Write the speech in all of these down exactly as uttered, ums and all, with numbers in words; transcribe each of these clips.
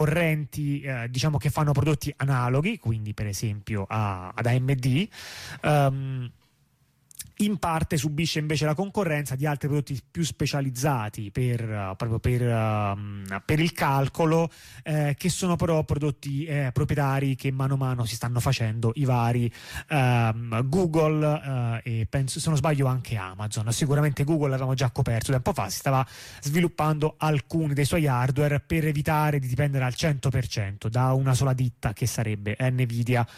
concorrenti eh, diciamo che fanno prodotti analoghi, quindi per esempio a, ad A M D. Um, in parte subisce invece la concorrenza di altri prodotti più specializzati per, uh, proprio per, uh, per il calcolo, eh, che sono però prodotti eh, proprietari che mano a mano si stanno facendo i vari um, Google uh, e penso, se non sbaglio, anche Amazon. Sicuramente Google l'avevamo già coperto tempo fa, si stava sviluppando alcuni dei suoi hardware per evitare di dipendere al cento per cento da una sola ditta, che sarebbe Nvidia.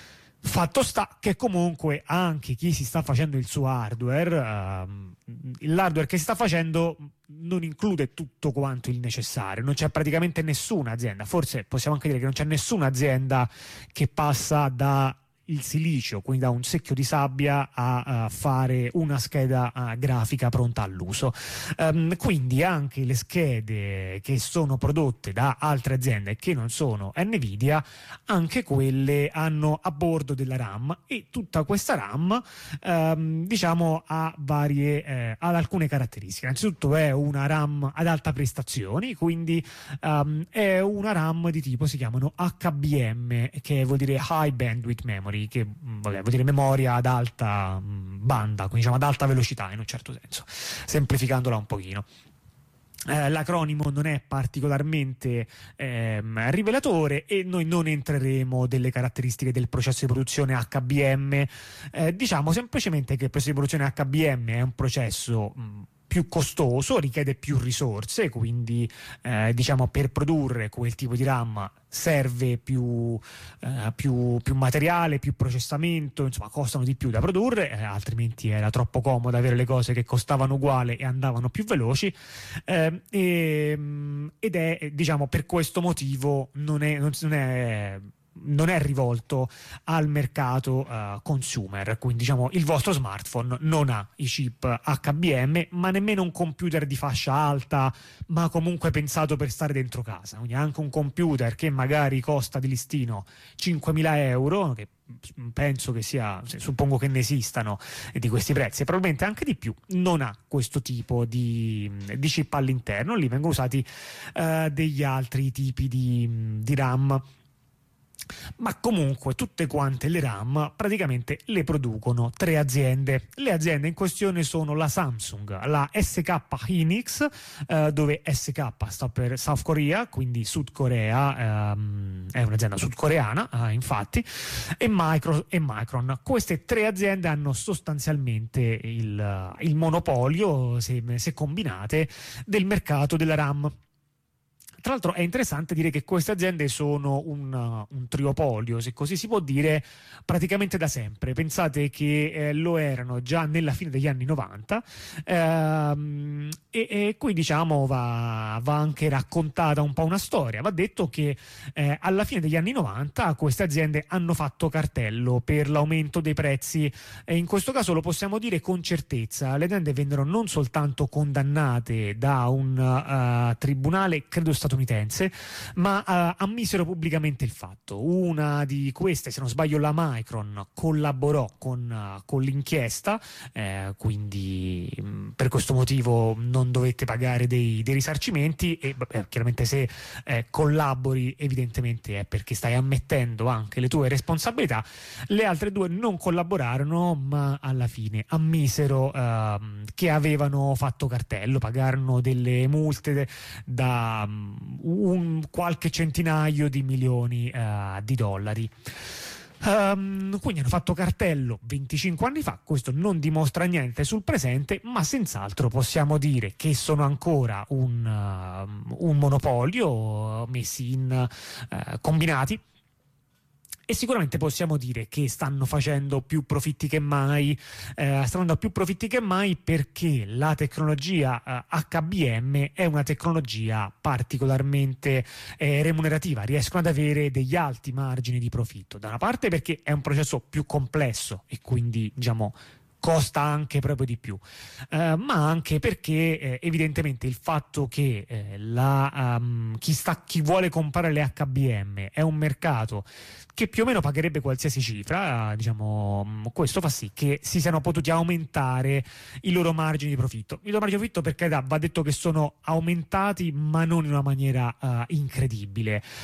Fatto sta che comunque anche chi si sta facendo il suo hardware, ehm, l'hardware che si sta facendo non include tutto quanto il necessario, non c'è praticamente nessuna azienda, forse possiamo anche dire che non c'è nessuna azienda che passa da il silicio, quindi da un secchio di sabbia, a, a fare una scheda uh, grafica pronta all'uso. Um, quindi anche le schede che sono prodotte da altre aziende che non sono Nvidia, anche quelle hanno a bordo della RAM, e tutta questa RAM um, diciamo ha varie eh, ha alcune caratteristiche. Innanzitutto è una RAM ad alta prestazioni, quindi um, è una RAM di tipo, si chiamano H B M, che vuol dire High Bandwidth Memory, che vabbè, vuol dire memoria ad alta banda, quindi diciamo ad alta velocità in un certo senso, semplificandola un pochino. Eh, l'acronimo non è particolarmente ehm, rivelatore, e noi non entreremo delle caratteristiche del processo di produzione H B M. Eh, diciamo semplicemente che il processo di produzione H B M è un processo mh, più costoso, richiede più risorse, quindi eh, diciamo per produrre quel tipo di RAM serve più, eh, più, più materiale, più processamento, insomma costano di più da produrre, eh, altrimenti era troppo comodo avere le cose che costavano uguale e andavano più veloci, eh, e, ed è diciamo per questo motivo non è, non è non è rivolto al mercato uh, consumer, quindi diciamo il vostro smartphone non ha i chip H B M, ma nemmeno un computer di fascia alta, ma comunque pensato per stare dentro casa, quindi anche un computer che magari costa di listino cinquemila euro, che penso che sia, suppongo che ne esistano di questi prezzi, e probabilmente anche di più, non ha questo tipo di, di chip all'interno. Lì vengono usati uh, degli altri tipi di, di RAM. Ma comunque tutte quante le RAM praticamente le producono tre aziende. Le aziende in questione sono la Samsung, la S K Hynix, eh, dove S K sta per South Korea, quindi Sud Corea, ehm, è un'azienda sudcoreana, eh, infatti, e, Micro, e Micron. Queste tre aziende hanno sostanzialmente il, il monopolio, se, se combinate, del mercato della RAM. Tra l'altro è interessante dire che queste aziende sono un, un triopolio, se così si può dire, praticamente da sempre. Pensate che eh, lo erano già nella fine degli anni novanta, ehm, e, e qui diciamo va, va anche raccontata un po' una storia. Va detto che eh, alla fine degli anni novanta queste aziende hanno fatto cartello per l'aumento dei prezzi, e in questo caso lo possiamo dire con certezza. Le aziende vennero non soltanto condannate da un uh, tribunale, credo statunitense, ma uh, ammisero pubblicamente il fatto. Una di queste, se non sbaglio la Micron, collaborò con, uh, con l'inchiesta, eh, quindi mh, per questo motivo non dovette pagare dei, dei risarcimenti, e beh, chiaramente se eh, collabori evidentemente è perché stai ammettendo anche le tue responsabilità. Le altre due non collaborarono, ma alla fine ammisero uh, che avevano fatto cartello, pagarono delle multe da um, un qualche centinaio di milioni uh, di dollari. Um, quindi hanno fatto cartello venticinque anni fa. Questo non dimostra niente sul presente, ma senz'altro possiamo dire che sono ancora un, uh, un monopolio messi in uh, combinati. E sicuramente possiamo dire che stanno facendo più profitti che mai, eh, stanno andando più profitti che mai perché la tecnologia eh, H B M è una tecnologia particolarmente eh, remunerativa, riescono ad avere degli alti margini di profitto. Da una parte perché è un processo più complesso e quindi diciamo costa anche proprio di più, eh, ma anche perché eh, evidentemente il fatto che eh, la, um, chi, sta, chi vuole comprare le H B M è un mercato che più o meno pagherebbe qualsiasi cifra, diciamo, questo fa sì che si siano potuti aumentare i loro margini di profitto. I loro margini di profitto, per carità, va detto che sono aumentati, ma non in una maniera uh, incredibile.